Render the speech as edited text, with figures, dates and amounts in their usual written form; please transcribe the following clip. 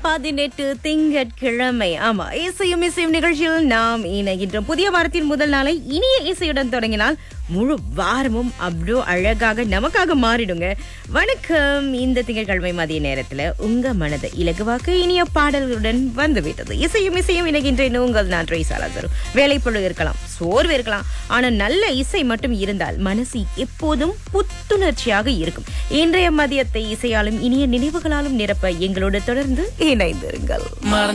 18 திங்கட்கிழமை. ஆமா, இசையும் இசையும் நிகழ்ச்சியில் நாம் இணைகின்றோம். புதிய வாரத்தின் முதல் நாளை இனிய இசையுடன் தொடங்கினால் முழு வாரமும் அவ்வளோ அழகாக நமக்காக மாறிடுங்க. வணக்கம். இந்த திங்கட்கிழமை மதிய நேரத்துல உங்க மனதை இலகுவாக்க இனிய பாடல்களுடன் வந்துவிட்டது. இசையும் இசையும் இணைகின்றேன். உங்கள் நான் ட்ரைசாலா. வேலைப்பளு இருக்கலாம், சோர்வு இருக்கலாம், ஆனா நல்ல இசை மட்டும் இருந்தால் மனசு எப்போதும் புத்துணர்ச்சியாக இருக்கும். இன்றைய மதியத்தை இசையாலும் இனிய நினைவுகளாலும் நிரப்ப எங்களோடு தொடர்ந்து இணைந்திருங்கள்.